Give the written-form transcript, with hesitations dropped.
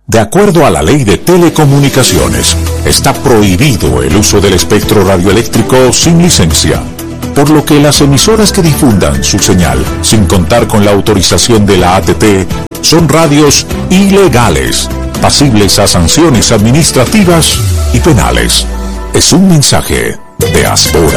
De acuerdo a la Ley de Telecomunicaciones, está prohibido el uso del espectro radioeléctrico sin licencia, por lo que las emisoras que difundan su señal sin contar con la autorización de la ATT son radios ilegales, pasibles a sanciones administrativas y penales. Es un mensaje de Aspora.